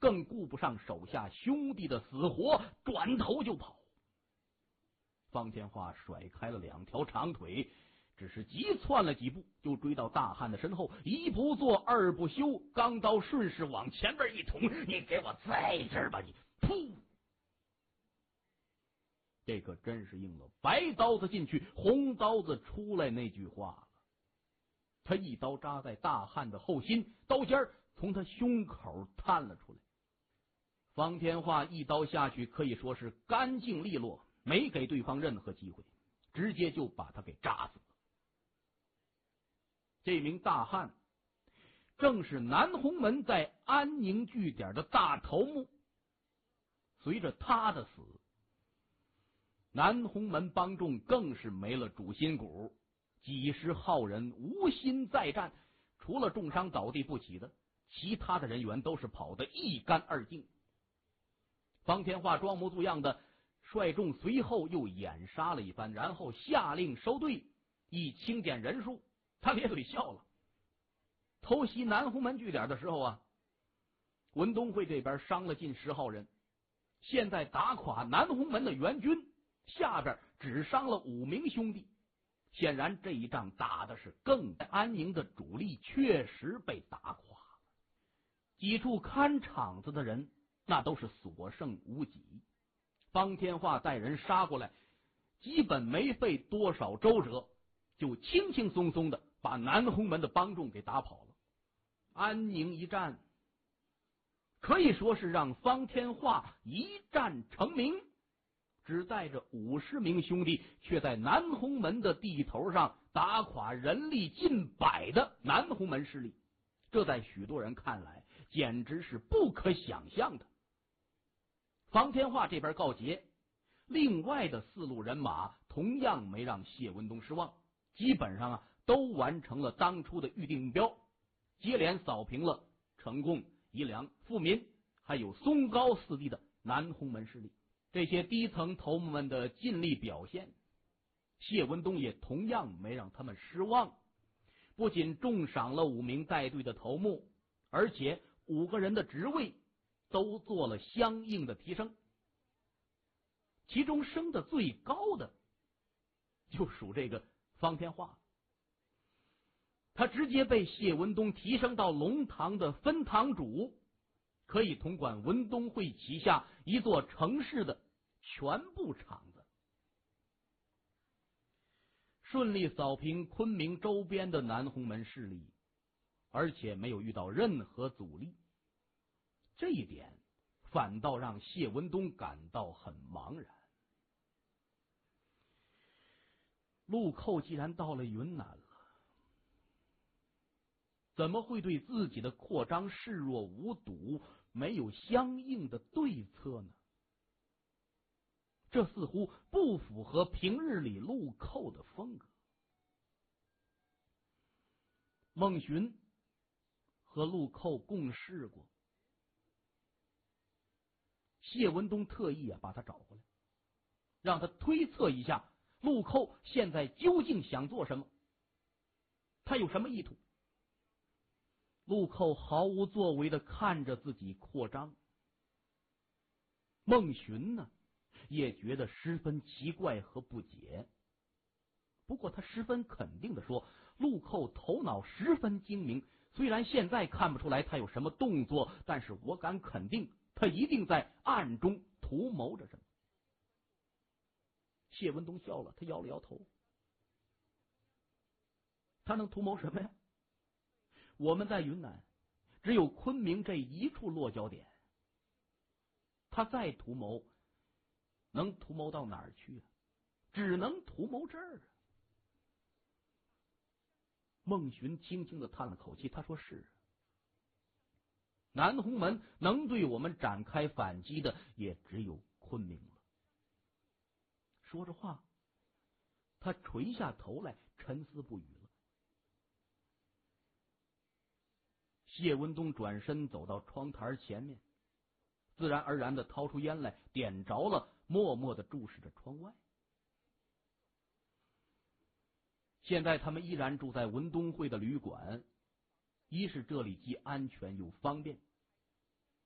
更顾不上手下兄弟的死活，转头就跑。方天画甩开了两条长腿，只是急窜了几步，就追到大汉的身后，一不做二不休，钢刀顺势往前边一捅，你给我在这儿吧你！噗！这可真是应了白刀子进去，红刀子出来那句话了。他一刀扎在大汉的后心，刀尖从他胸口探了出来。方天画一刀下去，可以说是干净利落，没给对方任何机会，直接就把他给扎死了。这名大汉正是南洪门在安宁据点的大头目。随着他的死，南洪门帮众更是没了主心骨，几十号人无心再战，除了重伤倒地不起的，其他的人员都是跑得一干二净。方天画装模作样的率众随后又掩杀了一番，然后下令收队，一清点人数，他咧嘴笑了。偷袭南洪门据点的时候啊，文东会这边伤了近10号人，现在打垮南洪门的援军，下边只伤了5名兄弟，显然这一仗打的是更安宁的主力确实被打垮了。几处看场子的人那都是所剩无几。方天画带人杀过来，基本没费多少周折，就轻轻松松的把南洪门的帮众给打跑了。安宁一战可以说是让方天画一战成名，只带着50名兄弟，却在南洪门的地头上打垮人力近100的南洪门势力，这在许多人看来简直是不可想象的。方天画这边告捷，另外的4路人马同样没让谢文东失望，基本上都完成了当初的预定目标，接连扫平了成贡、宜良、富民还有松高4地的南洪门势力。这些低层头目们的尽力表现，谢文东也同样没让他们失望，不仅重赏了5名带队的头目，而且5个人的职位都做了相应的提升，其中升的最高的就属这个方天画，他直接被谢文东提升到龙堂的分堂主，可以统管文东会旗下一座城市的全部场子，顺利扫平昆明周边的南洪门势力，而且没有遇到任何阻力。这一点反倒让谢文东感到很茫然。陆寇既然到了云南了，怎么会对自己的扩张视若无睹，没有相应的对策呢？这似乎不符合平日里陆寇的风格。孟寻和陆寇共事过，谢文东特意把他找过来，让他推测一下陆寇现在究竟想做什么，他有什么意图。陆寇毫无作为的看着自己扩张，孟寻呢也觉得十分奇怪和不解。不过他十分肯定的说，陆寇头脑十分精明，虽然现在看不出来他有什么动作，但是我敢肯定他一定在暗中图谋着什么。谢文东笑了，他摇了摇头。他能图谋什么呀？我们在云南只有昆明这一处落脚点，他再图谋能图谋到哪儿去啊？只能图谋这儿啊。孟寻轻轻的叹了口气，他说是，南洪门能对我们展开反击的也只有昆明了。说着话，他垂下头来，沉思不语了。谢文东转身走到窗台前面，自然而然的掏出烟来，点着了，默默的注视着窗外。现在他们依然住在文东会的旅馆，一是这里既安全又方便，